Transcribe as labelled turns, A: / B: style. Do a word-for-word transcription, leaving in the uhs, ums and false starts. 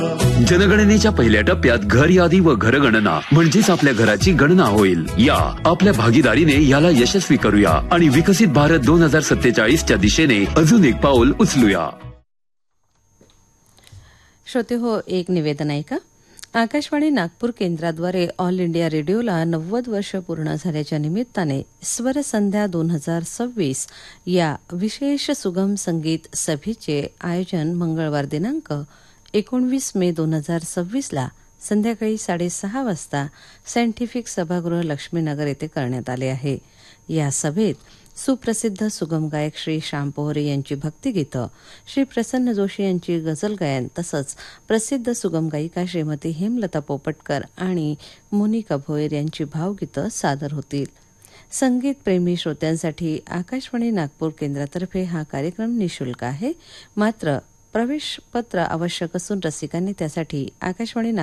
A: जनगणनेच्या पहिल्या टप्प्यात घर यादी व घरगणना म्हणजेच आपल्या घराची गणना होईल. या आपल्या भागीदारीने याला यशस्वी करूया आणि विकसित भारत दोन हजार सत्तेचाळीसच्या दिशेने अजून एक पाऊल उचलूया.
B: श्रोते हो, एक निवेदन आहे का? आकाशवाणी नागपूर केंद्राद्वारे ऑल इंडिया रेडिओला नव्वद वर्ष पूर्ण झाल्याच्या निमित्ताने स्वरसंध्या दोन हजार सव्वीस या विशेष सुगम संगीत सभेचे आयोजन मंगळवार दिनांक एकोणवीस मे दोन हजार सव्वीसला संध्याकाळी साडेसहा वाजता सायंटिफिक सभागृह लक्ष्मीनगर येथे करण्यात आले आहे. या सभेत सुप्रसिद्ध सुगम गायक श्री श्याम पोहरे यांची भक्तिगीतं, श्री प्रसन्न जोशी यांची गझल गायन तसंच प्रसिद्ध सुगम गायिका श्रीमती हेमलता पोपटकर आणि मोनिका भोयर यांची भावगीतं सादर होतील. संगीतप्रेमी श्रोत्यांसाठी आकाशवाणी नागपूर केंद्रातर्फे हा कार्यक्रम निःशुल्क आहे. मात्र प्रवेशपत्र आवश्यक असून रसिकांनी त्यासाठी आकाशवाणी